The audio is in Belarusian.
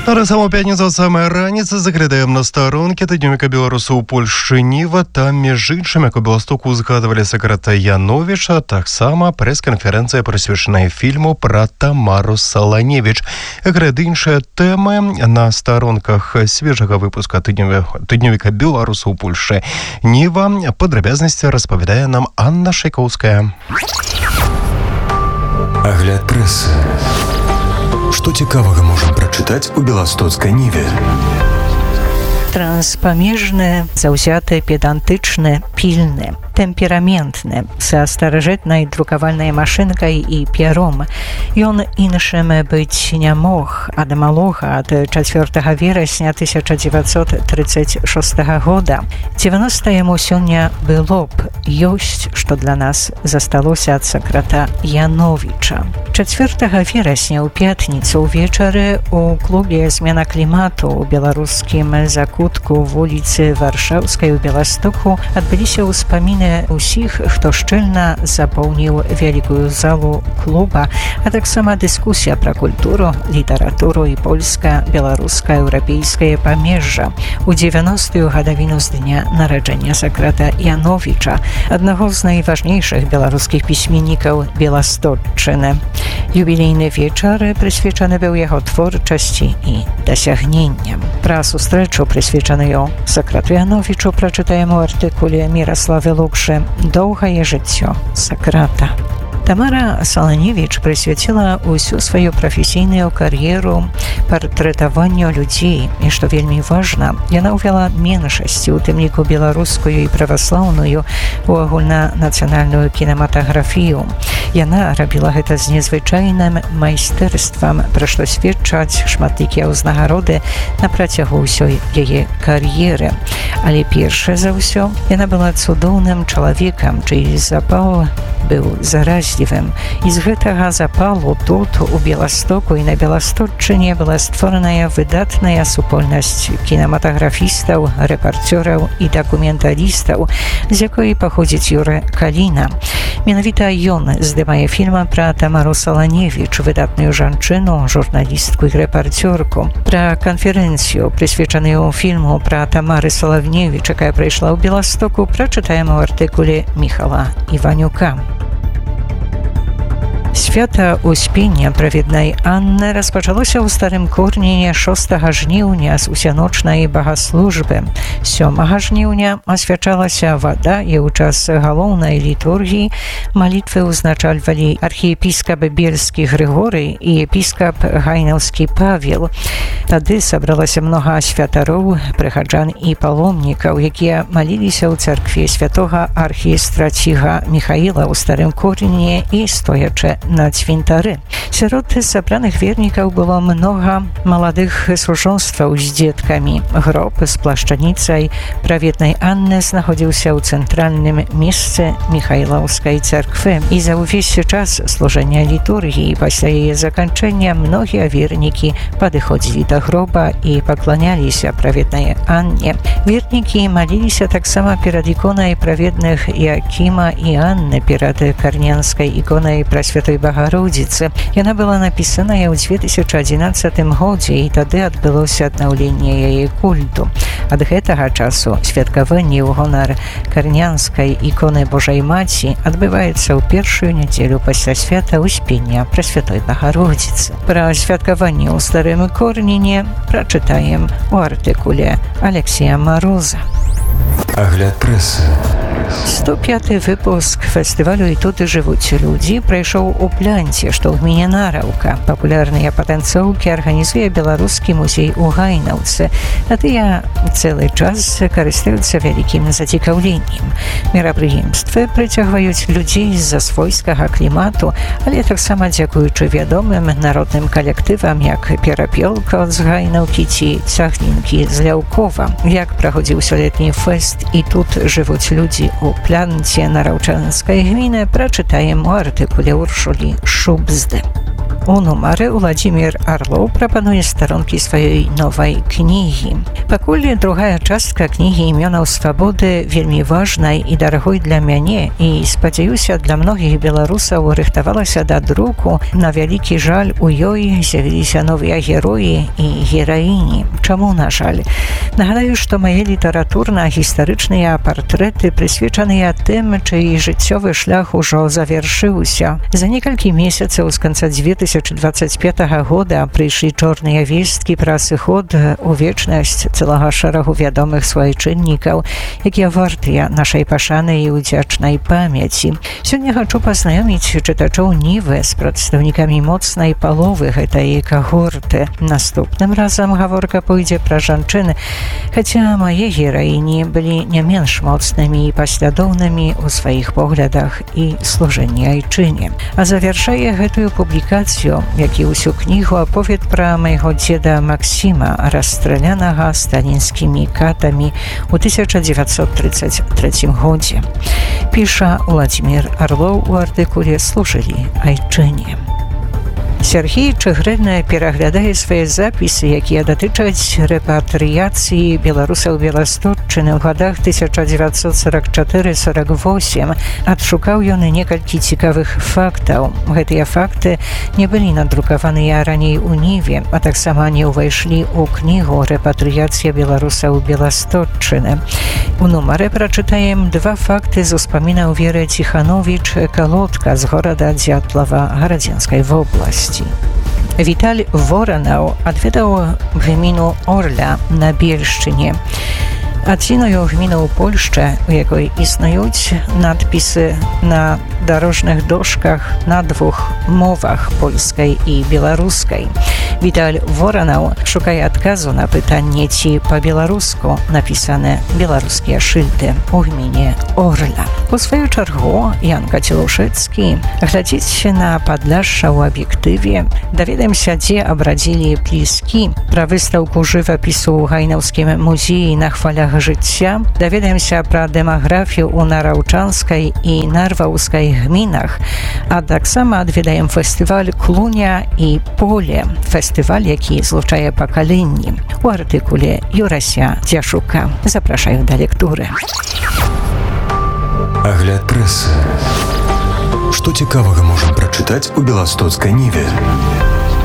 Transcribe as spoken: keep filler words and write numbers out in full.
Зараз саму пятніцу самая раніца заглядаем на старонкі тыднёвіка беларусаў у Польшчы Ніва. Там між іншым, як у Беластоку узгадывалі сакрата Яновіча, таксама прэс-канферэнцыя прысвечаная фільму пра Тамару Саланевіч. Град іншыя тэмы на старонках свежага выпуска тыднёвіка беларусаў у Польшчы Ніва. Падрабязнасці распавядае нам Анна Шайкоўская. Агляд прэсы. Што цікавага можам прачытаць у беластоцкай Ніве? Транспамежны, заўзяты, педантычны, пільны, тэмпераментны, са старажытнай друкавальнай машынкай і пяром. Ён іншым быць не мог. Ад малога, ад чацвёртага верасня тысяча дзевяцьсот трыццаць шостага года. дзевяноста яму сёння было б, ёсць, што для нас засталося ад сакрата Яновіча. чацвёртага верасня ў пятніцу ўвечары у клубе «Змена клімату» у беларускім закутку вуліцы Варшаўскай у Беластоку адбыліся ўспаміны усіх, хто шчыльна запоўніў вялікую залу клуба, а таксама дыскусія пра культуру, літаратуру і польска-беларуска-еўрапейскае памежжа у дзевяностую гадавіну з дня нараджэння сакрата Яновіча, аднаго з найважнейшых беларускіх пісьменнікаў Беластотчыны. Юбілейны вечар прысвечаны быў яго творчасці і дасягненням. Пра сустрэчу, прысвечаную сакрату Яновічу, прачытаем у артыкуле Міраславы Лукшы «Доўгае жыццё сакрата». Тамара Саланевіч прысвяціла ўсю сваю прафесійную кар'еру партрэтаванню людзей, і, што вельмі важна, яна ўвяла меншасці, у тым ліку беларускую і праваслаўную, у агульнанацыянальную кінематаграфію. Яна рабіла гэта з незвычайным майстэрствам, пра што сведчаць шматлікія ўзнагароды на працягу ўсёй яе кар'еры. Але першае за ўсё, яна была цудоўным чалавекам, чый запал быў заразнівым. І з гэтага запалу тут, у Беластоку і на Беластотчыне, была створаная выдатная супольнасць кінематаграфістаў, рэпарцёраў і дакументалістаў, з якой паходзіць Юрэ Каліна. Менавіта ён здымае фільм пра Тамару Саланевіч, выдатную жанчыну, журналістку і рэпарцёрку. Пра канферэнцыю, прысвечаную фільму пра Тамары Саланевіч, якая прайшла ў Беластоку, прачытаем у артыкуле Міхала Іванюка. Свята Успення праведнай Анны распачалося ў Старым Корніне шостага жніўня з усяночнай багаслужбы. сёмага жніўня асвячалася вада, і ў час галоўнай літургіі малітвы ўзначальвалі архіепіскап Бельскі Грыгорый і епіскап Гайнаўскі Павел. Тады сабралася многа святароў, прыхаджан і паломнікаў, якія маліліся ў царкве святога архістраціга Міхаіла ў Старым Корніне і стоячы на цвінтары. Сярод сабраных вернікаў было многа маладых служонстваў з дзеткамі. Гроб з плашчаніцай праведнай Анны знаходзіўся ў цэнтральным месцы Міхаілаўскай царквы. І за ўвесь час служэння літургіі пасля яе заканчэння многія вернікі падыходзілі да гроба і пакланяліся праведнай Анне. Вернікі маліліся таксама перад іконай праведных Якіма і Анны, перад карнянскай іконай Прасвятой Багародзіцы. Яна была напісаная ў дзве тысячы адзінаццатым годзе, і тады адбылося аднаўленне яе культу. Ад гэтага часу святкаванне ў гонар карнянскай іконы Божай Маці адбываецца ў першую нядзелю пасля свята Успення Прасвятой Багародзіцы. Пра святкаванне ў Старым Корніне прачытаем у артыкуле Алексея Мароза. Агляд прэсы. сто пяты выпуск фестывалю «І тут жывуць людзі» прайшоў у Плянце, што ў гміне Нараўка. Папулярныя патанцоўкі арганізуе Беларускі музей у Гайнаўцы. А тыя цэлы час карыстаюцца вялікім зацікаўленнем. Мерапрыемствы прыцягваюць людзей з-за свойскага клімату, але таксама дзякуючы вядомым народным калектывам, як Перапёлка з Гайнаўкі ці Цягнінкі з Ляўкова. Як праходзіў сёлетні фэст «І тут жывуць людзі» у Плянце Нараўчанскай гміны, прачытаем у артыкуле Уршулі Шубзды. У нумары Уладзімір Арлоў прапануе старонкі сваёй новай кнігі. Пакуль другая частка кнігі імёнаў свабоды вельмі важнай і дарагой для мяне, і, спадзяюся, для многіх беларусаў рыхтавалася да друку, на вялікі жаль у ёй з'явіліся новыя героі і гераіні. Чаму, на жаль? Нагадаю, што мае літаратурна-гістарычныя партрэты прысвечаныя тым, чый жыццёвы шлях ужо завяршыўся. За некалькі месяцаў з канца дзве тысячы дваццаць пятага года прыйшлі чорныя весткі пра сыход у вечнасць цэлага шэрагу вядомых свайчыннікаў, якія вартыя нашай пашаны і удзячнай памяці. Сёння хачу пазнаёміць чытачоў Нівы з прадстаўнікамі моцнай паловы гэтай кагорты. Наступным разам гаворка пойдзе пра жанчын, хаця мае гераіні былі не менш моцнымі і паслядоўнымі ў сваіх поглядах і служэнні айчыне. А завяршае гэтую публікацыю, як і ўсю кнігу, аповед пра майго дзеда Максіма, расстралянага сталінскімі катамі ў тысяча дзевяцьсот трыццаць трэцім годзе. Піша Уладзімір Арлоў у артыкуле «Служылі айчыне». Сергій Чыгрына пераглядае свае запісы, якія датычаць рэпатрыяцыі беларусаў Беластотчыны ў гадах тысяча дзевяцьсот сорок чатыры сорок восемь. Адшукаў ён і некалькі цікавых фактаў. Гэтыя факты не былі надрукаваныя раней у Ніве, а таксама не ўвайшлі ў кнігу «Рэпатрыяцыя беларусаў Беластотчыны». У нумары прачытаем два факты з успамінаў Веры Ціхановіч Калодка з горада Дзятлава Гарадзенскай вобласці. Віталь Воранаў адведаў гміну Орля на Бельшчыне. Адзіною гміну ў Польшчы, у якой існуюць надпісы на дарожных дошках на двух мовах, польскай і беларускай. Віталь Воранаў шукае адказу на пытанне, ці па-беларуску напісаны беларускія шыльды ў гміне Орля. У сваю чаргу Янка Целушэцкі глядзіць на Падляшша ў аб'ектыве. Даведаемся, дзе абрадзілі пліскі, пра выстаўку жывапісу ў Гайнаўскім музеі на хвалях жыцця. Даведаемся пра дэмаграфію ў Нараўчанскай і Нарваўскай гмінах, а таксама адведаем фестываль «Клуня і поле», фестываль, які злучае пакаленні. У артыкуле Юрася Дзяшука. Запрашаю да лектуры. Агляд прэсы. Што цікавага можам прачытаць у Беластоцкай Ніве?